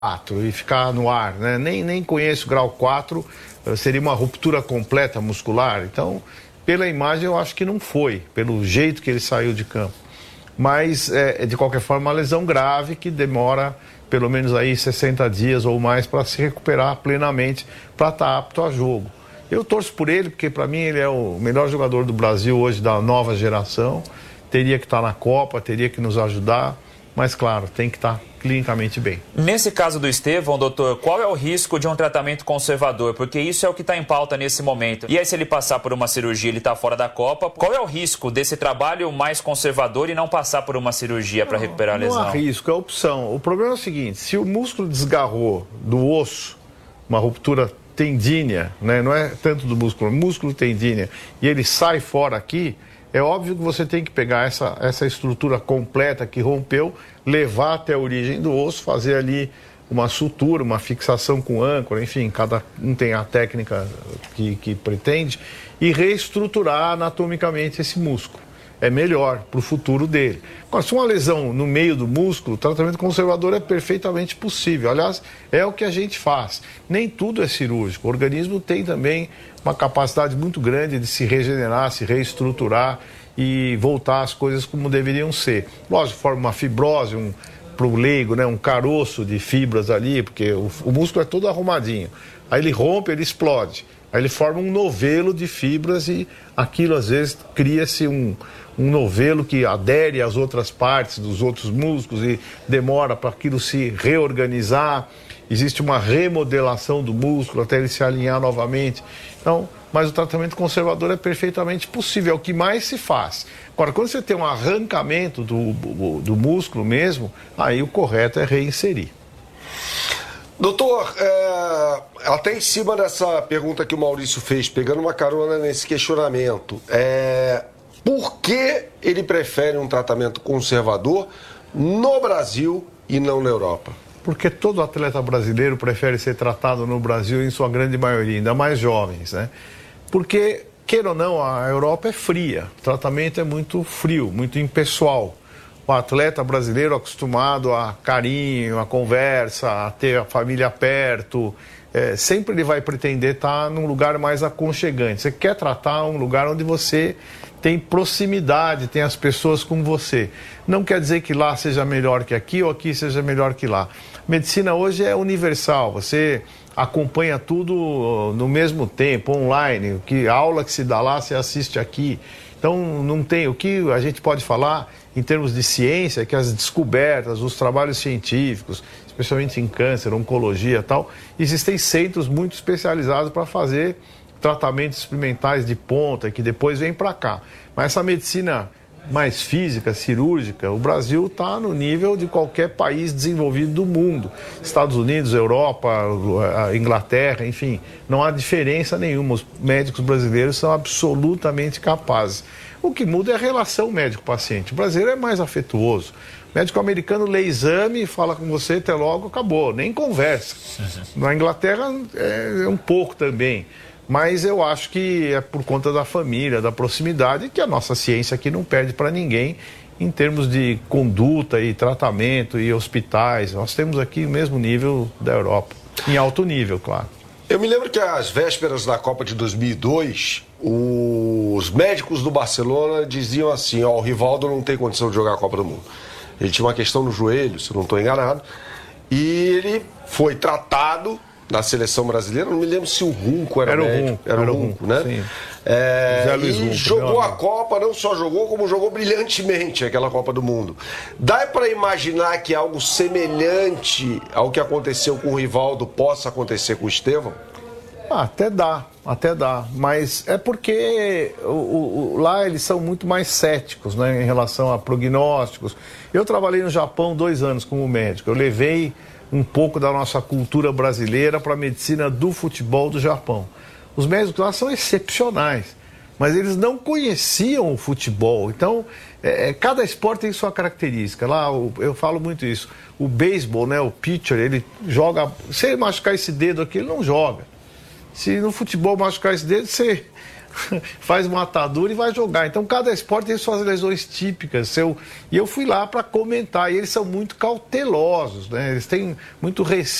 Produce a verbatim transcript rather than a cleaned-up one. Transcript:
quatro e ficar no ar, né? Nem, nem conheço o grau quatro, seria uma ruptura completa muscular. Então, pela imagem, eu acho que não foi, pelo jeito que ele saiu de campo. Mas, é, de qualquer forma, uma lesão grave que demora pelo menos aí sessenta dias ou mais para se recuperar plenamente, para estar apto a jogo. Eu torço por ele, porque para mim ele é o melhor jogador do Brasil hoje, da nova geração. Teria que estar na Copa, teria que nos ajudar, mas claro, tem que estar clinicamente bem. Nesse caso do Estevão, doutor, qual é o risco de um tratamento conservador? Porque isso é o que está em pauta nesse momento. E aí, se ele passar por uma cirurgia, ele está fora da Copa, qual é o risco desse trabalho mais conservador e não passar por uma cirurgia para recuperar a lesão? Não há risco, é opção. O problema é o seguinte, se o músculo desgarrou do osso, uma ruptura tendínea, né? Não é tanto do músculo, é músculo tendínea, e ele sai fora aqui, é óbvio que você tem que pegar essa, essa estrutura completa que rompeu, levar até a origem do osso, fazer ali uma sutura, uma fixação com âncora, enfim, cada um tem a técnica que, que pretende, e reestruturar anatomicamente esse músculo. É melhor para o futuro dele. Agora, se uma lesão no meio do músculo, o tratamento conservador é perfeitamente possível. Aliás, é o que a gente faz. Nem tudo é cirúrgico. O organismo tem também uma capacidade muito grande de se regenerar, se reestruturar e voltar às coisas como deveriam ser. Lógico, forma uma fibrose, um, para o leigo, né, um caroço de fibras ali, porque o, o músculo é todo arrumadinho. Aí ele rompe, ele explode. Aí ele forma um novelo de fibras e aquilo às vezes cria-se um, um novelo que adere às outras partes dos outros músculos e demora para aquilo se reorganizar. Existe uma remodelação do músculo até ele se alinhar novamente. Então, mas o tratamento conservador é perfeitamente possível, é o que mais se faz. Agora, quando você tem um arrancamento do, do músculo mesmo, aí o correto é reinserir. Doutor, é, até em cima dessa pergunta que o Maurício fez, pegando uma carona nesse questionamento, é, por que ele prefere um tratamento conservador no Brasil e não na Europa? Porque todo atleta brasileiro prefere ser tratado no Brasil, em sua grande maioria, ainda mais jovens, né? Porque, queira ou não, a Europa é fria, o tratamento é muito frio, muito impessoal. O atleta brasileiro acostumado a carinho, a conversa, a ter a família perto, é, sempre ele vai pretender estar num lugar mais aconchegante. Você quer tratar um lugar onde você tem proximidade, tem as pessoas com você. Não quer dizer que lá seja melhor que aqui ou aqui seja melhor que lá. Medicina hoje é universal, você acompanha tudo no mesmo tempo, online, que a aula que se dá lá, você assiste aqui. Então, não tem, o que a gente pode falar em termos de ciência, que as descobertas, os trabalhos científicos, especialmente em câncer, oncologia e tal, existem centros muito especializados para fazer tratamentos experimentais de ponta, que depois vem para cá. Mas essa medicina mais física, cirúrgica, o Brasil está no nível de qualquer país desenvolvido do mundo. Estados Unidos, Europa, Inglaterra, enfim, não há diferença nenhuma. Os médicos brasileiros são absolutamente capazes. O que muda é a relação médico-paciente. O brasileiro é mais afetuoso. O médico americano lê exame, fala com você, até logo, acabou, nem conversa. Na Inglaterra é um pouco também. Mas eu acho que é por conta da família, da proximidade, que a nossa ciência aqui não perde para ninguém em termos de conduta e tratamento e hospitais. Nós temos aqui o mesmo nível da Europa, em alto nível, claro. Eu me lembro que às vésperas da Copa de dois mil e dois, os médicos do Barcelona diziam assim, ó, o Rivaldo não tem condição de jogar a Copa do Mundo. Ele tinha uma questão no joelho, se eu não estou enganado, e ele foi tratado na seleção brasileira, não me lembro se o Runco era, era médico. O Runco, era, era o Runco, né? Sim. É, Zé Luiz e Runco, jogou a Copa, não só jogou, como jogou brilhantemente aquela Copa do Mundo. Dá para imaginar que algo semelhante ao que aconteceu com o Rivaldo possa acontecer com o Estevão? Ah, até dá, até dá, mas é porque o, o, lá eles são muito mais céticos, né, em relação a prognósticos. Eu trabalhei no Japão dois anos como médico, eu levei um pouco da nossa cultura brasileira para a medicina do futebol do Japão. Os médicos lá são excepcionais, mas eles não conheciam o futebol. Então, é, cada esporte tem sua característica. Lá, eu falo muito isso. O beisebol, né, o pitcher, ele joga... Se ele machucar esse dedo aqui, ele não joga. Se no futebol machucar esse dedo, você faz uma atadura e vai jogar. Então, cada esporte tem suas lesões típicas. Eu, e eu fui lá para comentar. E eles são muito cautelosos, né? Eles têm muito receio